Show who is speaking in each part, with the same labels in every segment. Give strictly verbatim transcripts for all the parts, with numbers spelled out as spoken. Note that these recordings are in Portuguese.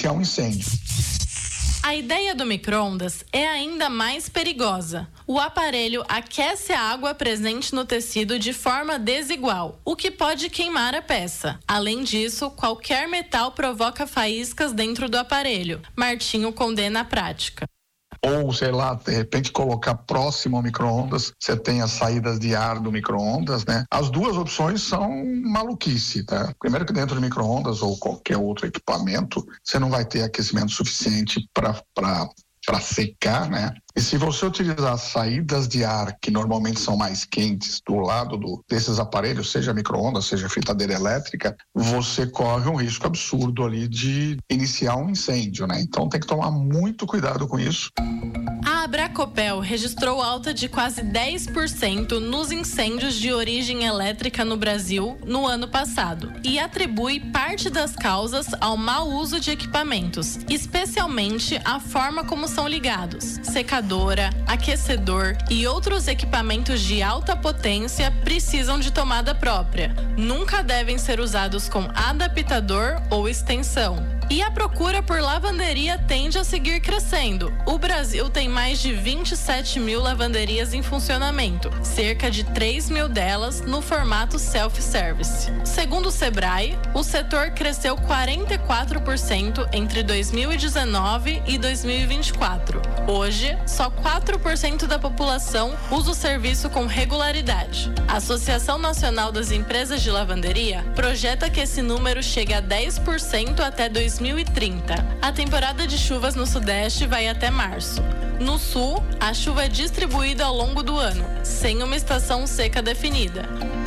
Speaker 1: iniciar um incêndio.
Speaker 2: A ideia do micro-ondas é ainda mais perigosa. O aparelho aquece a água presente no tecido de forma desigual, o que pode queimar a peça. Além disso, qualquer metal provoca faíscas dentro do aparelho. Martinho condena a prática.
Speaker 1: Ou, sei lá, de repente colocar próximo ao micro-ondas, você tem as saídas de ar do micro-ondas, né? As duas opções são maluquice, tá? Primeiro que dentro do micro-ondas ou qualquer outro equipamento, você não vai ter aquecimento suficiente para para secar, né? E se você utilizar saídas de ar que normalmente são mais quentes do lado do, desses aparelhos, seja micro-ondas, seja fritadeira elétrica, você corre um risco absurdo ali de iniciar um incêndio, né? Então tem que tomar muito cuidado com isso.
Speaker 2: A Abracopel registrou alta de quase dez por cento nos incêndios de origem elétrica no Brasil no ano passado e atribui parte das causas ao mau uso de equipamentos, especialmente a forma como são ligados. Secadora, aquecedor e outros equipamentos de alta potência precisam de tomada própria. Nunca devem ser usados com adaptador ou extensão. E a procura por lavanderia tende a seguir crescendo. O Brasil tem mais de vinte e sete mil lavanderias em funcionamento, cerca de três mil delas no formato self-service. Segundo o Sebrae, o setor cresceu quarenta e quatro por cento entre dois mil e dezenove e dois mil e vinte e quatro. Hoje, só quatro por cento da população usa o serviço com regularidade. A Associação Nacional das Empresas de Lavanderia projeta que esse número chegue a dez por cento até dois mil e trinta. A temporada de chuvas no Sudeste vai até março. No Sul, a chuva é distribuída ao longo do ano, sem uma estação seca definida.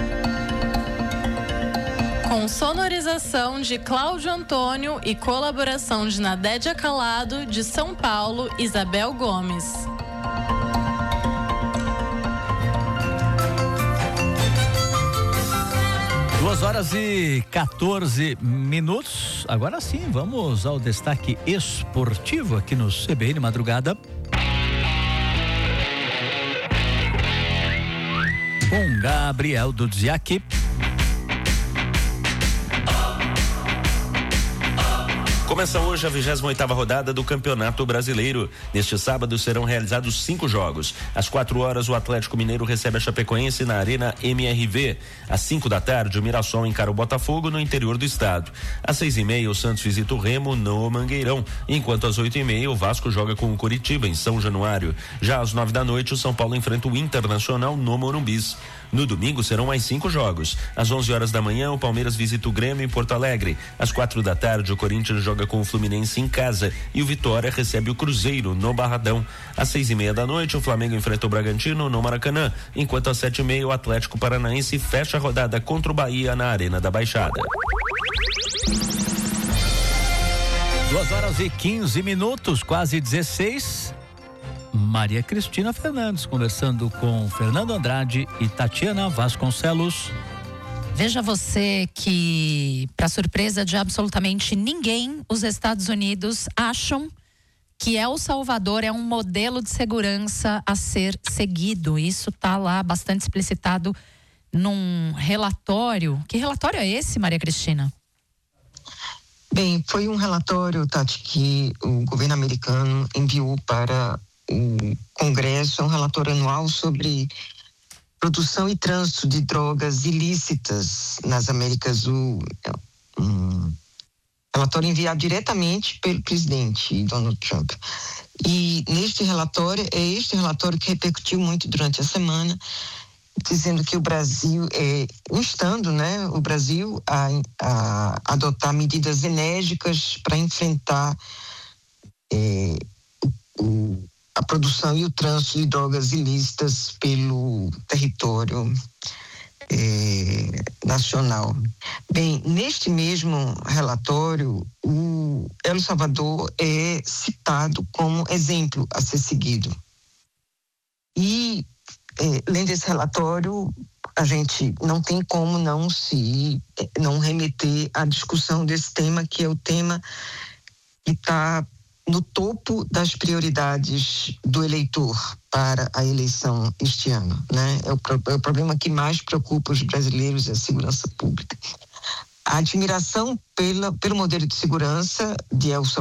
Speaker 2: Com sonorização de Cláudio Antônio e colaboração de Nadédia Calado, de São Paulo, Isabel Gomes.
Speaker 3: Duas horas e quatorze minutos. Agora sim, vamos ao destaque esportivo aqui no C B N Madrugada. Com Gabriel Dudziak.
Speaker 4: Começa hoje a vigésima oitava rodada do Campeonato Brasileiro. Neste sábado serão realizados cinco jogos. Às quatro horas, o Atlético Mineiro recebe a Chapecoense na Arena M R V. Às cinco da tarde, o Mirassol encara o Botafogo no interior do estado. Às seis e meia, o Santos visita o Remo no Mangueirão. Enquanto às oito e meia, o Vasco joga com o Curitiba em São Januário. Já às nove da noite, o São Paulo enfrenta o Internacional no Morumbis. No domingo serão mais cinco jogos. Às onze horas da manhã, o Palmeiras visita o Grêmio em Porto Alegre. Às quatro da tarde, o Corinthians joga com o Fluminense em casa e o Vitória recebe o Cruzeiro no Barradão. Às seis e meia da noite, o Flamengo enfrenta o Bragantino no Maracanã, enquanto às sete e meia o Atlético Paranaense fecha a rodada contra o Bahia na Arena da Baixada.
Speaker 3: Duas horas e quinze minutos, quase dezesseis. Maria Cristina Fernandes conversando com Fernando Andrade e Tatiana Vasconcelos.
Speaker 5: Veja você que, para surpresa de absolutamente ninguém, os Estados Unidos acham que El Salvador é um modelo de segurança a ser seguido. Isso está lá bastante explicitado num relatório. Que relatório é esse, Maria Cristina?
Speaker 6: Bem, foi um relatório, Tati, que o governo americano enviou para o Congresso, é um relatório anual sobre produção e trânsito de drogas ilícitas nas Américas do Sul. Um relatório enviado diretamente pelo presidente Donald Trump. E neste relatório, é este relatório que repercutiu muito durante a semana, dizendo que o Brasil, é, instando, né, o Brasil a, a adotar medidas enérgicas para enfrentar é, o, a produção e o trânsito de drogas ilícitas pelo território é, nacional. Bem, neste mesmo relatório, o El Salvador é citado como exemplo a ser seguido. E, é, lendo esse relatório, a gente não tem como não se não remeter à discussão desse tema, que é o tema que está no topo das prioridades do eleitor para a eleição este ano, né? É o, é o problema que mais preocupa os brasileiros, é a segurança pública. A admiração pela, pelo modelo de segurança de El